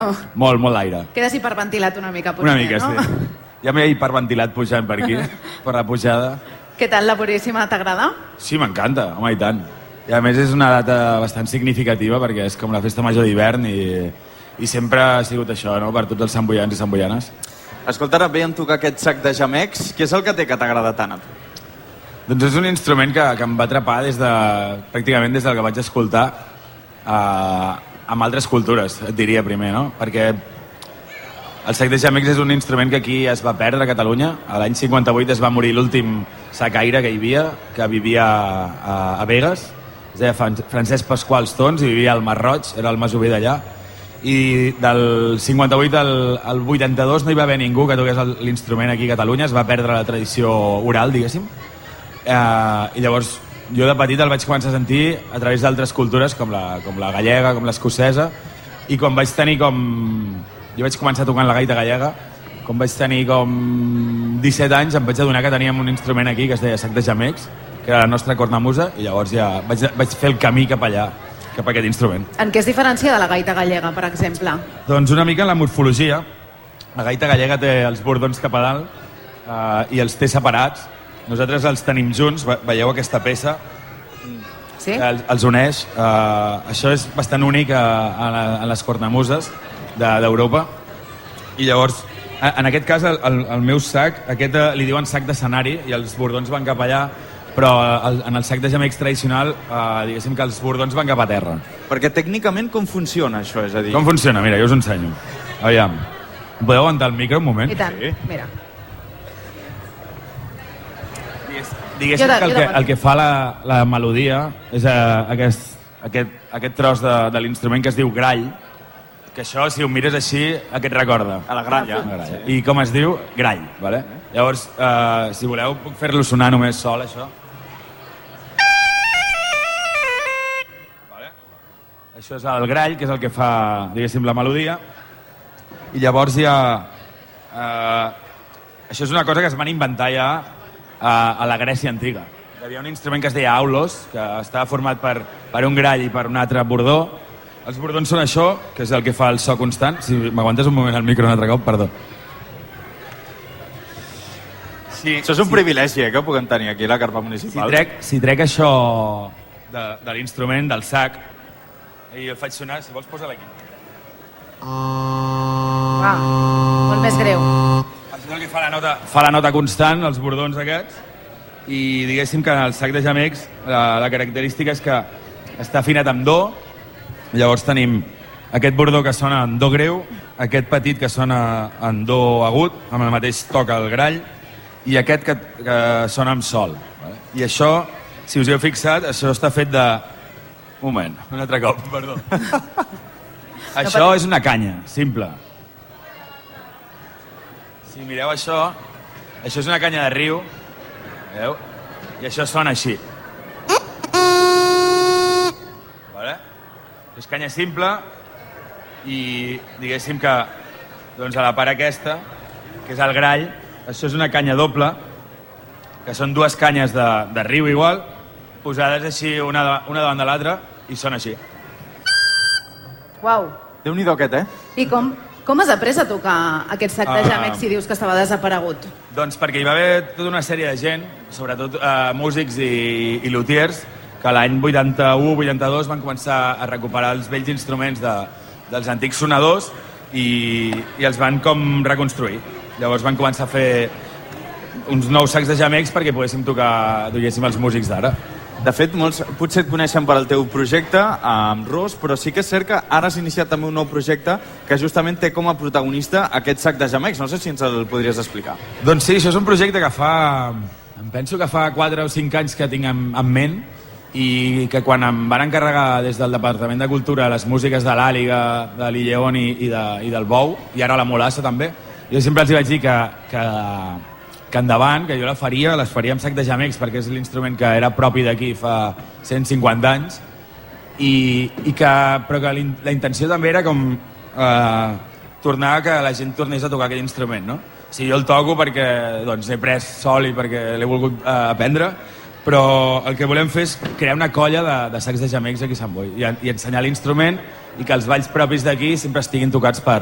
Molt, molt d'aire. Quedes hiperventilat una mica, potser, Una mica, no? sí. Ja m'he hiperventilat pujant per aquí, per la pujada. Què tal, la Puríssima, t'agrada? Sí, m'encanta, home, i tant. I a més és una data bastant significativa perquè és com la festa major d'hivern i sempre ha sigut això, no?, per tots els santboians i santboianes. Escolta, ara veiem tocar aquest sac de gemecs. Què és el que té que t'agrada tant a tu? Doncs és un instrument que em va atrapar pràcticament des del que vaig escoltar amb altres cultures, et diria primer, no? Perquè el sac de gemecs és un instrument que aquí es va perdre a Catalunya. A l'any 58 es va morir l'últim sacaire que hi havia, que vivia a Begues. Es deia Francesc Pasquals Tons i vivia al Mar Roig, era el masover d'allà. I del 58 al 82 no hi va haver ningú que toqués l'instrument aquí a Catalunya, es va perdre la tradició oral, diguéssim. I llavors jo de petit el vaig començar a sentir a través d'altres cultures com la gallega, com l'escocesa, i quan vaig tenir jo vaig començar tocant la gaita gallega, quan vaig tenir 17 anys em vaig adonar que teníem un instrument aquí que es deia sac de gemecs, que era la nostra cornamusa, i llavors ja vaig fer el camí cap allà, cap a aquest instrument. En què es diferencia de la gaita gallega, per exemple? Doncs una mica en la morfologia. La gaita gallega té els bordons cap a dalt i els té separats. Nosaltres els tenim junts, veieu aquesta peça? Sí? Els uneix. Això és bastant únic a les cornamuses d'Europa. I llavors, en aquest cas, el meu sac, aquest li diuen sac d'escenari i els bordons van cap allà, però en el sac de gemecs tradicional, diguéssim que els bordons van cap a terra. Perquè tècnicament com funciona això? És a dir... Com funciona? Mira, jo us ensenyo. Aviam. Podeu aguantar el micro un moment? I tant, Sí. mira. Diguéssim que el que fa la melodia és aquest tros de l'instrument que es diu grall, que això, si ho mires així, què et recorda? A la gralla. Sí. I com es diu? Grall, vale? Llavors, si voleu, puc fer-lo sonar només sol, això. Vale? Això és el grall, que és el que fa, diguéssim, la melodia. I llavors hi ha... això és una cosa que es van inventar ja a la Grècia antiga. Hi havia un instrument que es deia aulos, que estava format per un grall i per un altre bordó. Els bordons són això, que és el que fa el so constant. Si m'aguantes un moment el micro un altre cop, perdó. Això és un privilegi, que puguem tenir aquí a la carpa municipal. Si trec això de l'instrument, del sac, i el faig sonar, si vols, posa-la aquí. Molt més greu. Això és el que fa la nota constant, els bordons aquests, i diguéssim que en el sac de gemecs la característica és que està afinat amb do. Llavors tenim aquest bordó que sona en do greu, aquest petit que sona en do agut, amb el mateix toc al grall, i aquest que sona amb sol. Vale? I això, si us heu fixat, això està fet de... Un moment, un altre cop, perdó. Això és una canya, simple. Si mireu això és una canya de riu, veieu? I això sona així. Vale? És canya simple i diguéssim que doncs a la part aquesta, que és el grall, això és una canya doble, que són dues canyes de riu igual, posades així una davant de l'altra i sona així. Uau. Déu-n'hi-do aquest, I com has après a tocar aquest sac de gemecs si dius que estava desaparegut? Doncs perquè hi va haver tota una sèrie de gent, sobretot músics i luthiers, que l'any 81-82 van començar a recuperar els vells instruments dels antics sonadors i els van com reconstruir. Llavors van començar a fer uns nous sacs de gemecs perquè poguéssim tocar, diguéssim, els músics d'ara. De fet, molts potser et coneixen per al teu projecte amb Ros, però sí que és cert que ara has iniciat també un nou projecte que justament té com a protagonista aquest sac de gemecs. No sé si ens el podries explicar. Doncs sí, això és un projecte que em penso que fa 4 o 5 anys que tinc en ment, i que quan em van encarregar des del Departament de Cultura les músiques de l'Àliga, de l'Illeon i del Bou, i ara la Molassa també, jo sempre els vaig dir que endavant, que jo les faria amb sac de gemecs, perquè és l'instrument que era propi d'aquí fa 150 anys, però que la intenció també era com tornar que la gent tornés a tocar aquell instrument, no? O sigui, jo el toco perquè doncs, he pres sol i perquè l'he volgut aprendre, però el que volem fer és crear una colla de sacs de gemecs aquí a Sant Boi i ensenyar l'instrument i que els balls propis d'aquí sempre estiguin tocats per